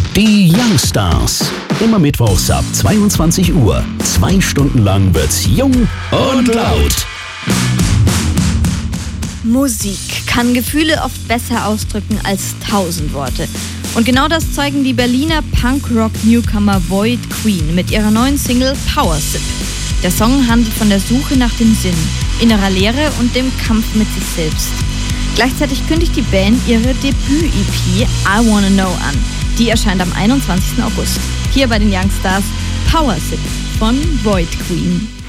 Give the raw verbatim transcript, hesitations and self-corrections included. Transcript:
Die Youngstars. Immer mittwochs ab zweiundzwanzig Uhr. Zwei Stunden lang wird's jung und laut. Musik kann Gefühle oft besser ausdrücken als tausend Worte. Und genau das zeigen die Berliner Punk-Rock-Newcomer Void Queen mit ihrer neuen Single Power Sip. Der Song handelt von der Suche nach dem Sinn, innerer Leere und dem Kampf mit sich selbst. Gleichzeitig kündigt die Band ihre Debüt-E P I Wanna Know an. Die erscheint am einundzwanzigsten August. Hier bei den Youngstars Power Sip von Void Queen.